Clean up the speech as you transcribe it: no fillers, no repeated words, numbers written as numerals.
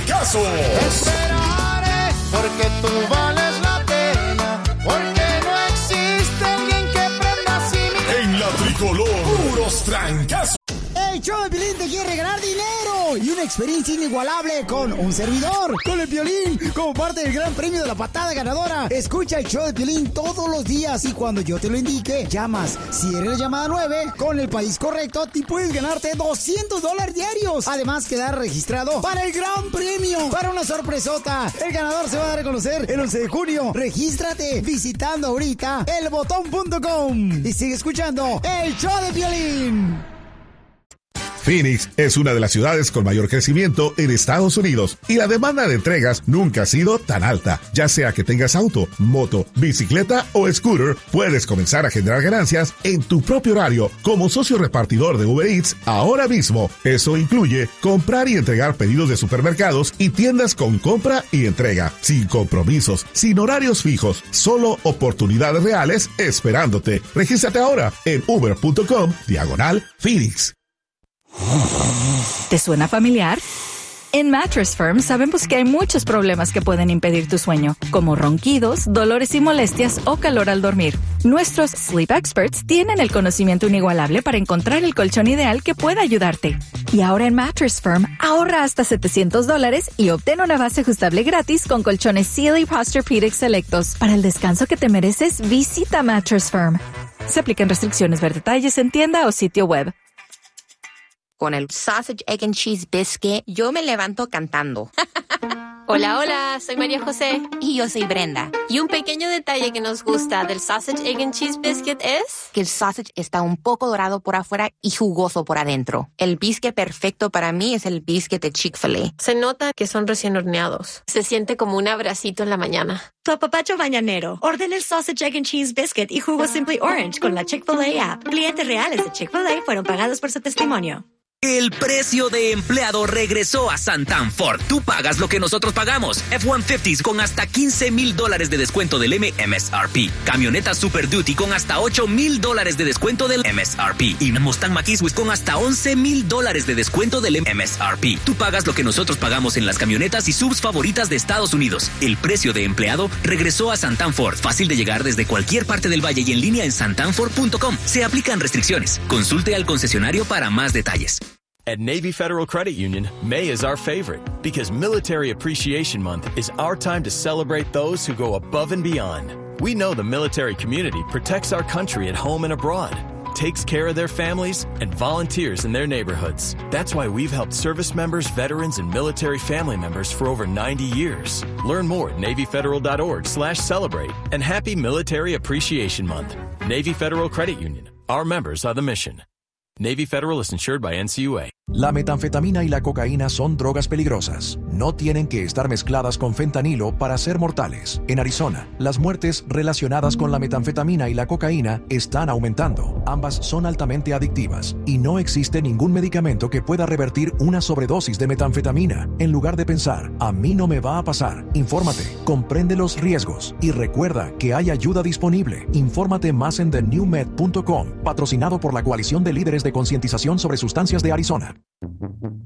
trancazo. Esperaré porque tú vales la pena, porque no existe alguien que prenda así mi... En la tricolor, puros trancazos. El show de Piolín te quiere regalar dinero y una experiencia inigualable con un servidor, con el Piolín, como parte del gran premio de la patada ganadora. Escucha el show de Piolín todos los días y cuando yo te lo indique, llamas. Si eres la llamada 9, con el país correcto, te puedes ganarte $200 diarios. Además, quedar registrado para el gran premio, para una sorpresota. El ganador se va a dar a conocer el 11 de junio. Regístrate visitando ahorita elbotón.com y sigue escuchando el show de Piolín. Phoenix es una de las ciudades con mayor crecimiento en Estados Unidos y la demanda de entregas nunca ha sido tan alta. Ya sea que tengas auto, moto, bicicleta o scooter, puedes comenzar a generar ganancias en tu propio horario como socio repartidor de Uber Eats ahora mismo. Eso incluye comprar y entregar pedidos de supermercados y tiendas con compra y entrega, sin compromisos, sin horarios fijos, solo oportunidades reales esperándote. Regístrate ahora en uber.com/Phoenix. ¿Te suena familiar? En Mattress Firm sabemos que hay muchos problemas que pueden impedir tu sueño, como ronquidos, dolores y molestias o calor al dormir. Nuestros Sleep Experts tienen el conocimiento inigualable para encontrar el colchón ideal que pueda ayudarte. Y ahora en Mattress Firm, ahorra hasta $700 y obtén una base ajustable gratis con colchones Sealy Posturepedic selectos. Para el descanso que te mereces, visita Mattress Firm. Se aplican restricciones, ver detalles en tienda o sitio web. Con el Sausage, Egg and Cheese Biscuit, yo me levanto cantando. Hola, hola, soy María José. Y yo soy Brenda. Y un pequeño detalle que nos gusta del Sausage, Egg and Cheese Biscuit es... que el sausage está un poco dorado por afuera y jugoso por adentro. El biscuit perfecto para mí es el biscuit de Chick-fil-A. Se nota que son recién horneados. Se siente como un abracito en la mañana. Tu apapacho mañanero. Ordena el Sausage, Egg and Cheese Biscuit y jugo Simply Orange con la Chick-fil-A app. Clientes reales de Chick-fil-A fueron pagados por su testimonio. El precio de empleado regresó a Santan Ford. Tú pagas lo que nosotros pagamos. F-150s con hasta $15,000 de descuento del MSRP. Camionetas Super Duty con hasta $8,000 de descuento del MSRP. Y Mustang Mach-E con hasta $11,000 de descuento del MSRP. Tú pagas lo que nosotros pagamos en las camionetas y subs favoritas de Estados Unidos. El precio de empleado regresó a Santan Ford. Fácil de llegar desde cualquier parte del valle y en línea en santanford.com. Se aplican restricciones. Consulte al concesionario para más detalles. At Navy Federal Credit Union, May is our favorite because Military Appreciation Month is our time to celebrate those who go above and beyond. We know the military community protects our country at home and abroad, takes care of their families, and volunteers in their neighborhoods. That's why we've helped service members, veterans, and military family members for over 90 years. Learn more at NavyFederal.org/celebrate. And happy Military Appreciation Month. Navy Federal Credit Union. Our members are the mission. Navy Federal is insured by NCUA. La metanfetamina y la cocaína son drogas peligrosas. No tienen que estar mezcladas con fentanilo para ser mortales. En Arizona, las muertes relacionadas con la metanfetamina y la cocaína están aumentando. Ambas son altamente adictivas y no existe ningún medicamento que pueda revertir una sobredosis de metanfetamina. En lugar de pensar, a mí no me va a pasar, infórmate, comprende los riesgos y recuerda que hay ayuda disponible. Infórmate más en thenewmed.com, patrocinado por la Coalición de Líderes de Concientización sobre Sustancias de Arizona.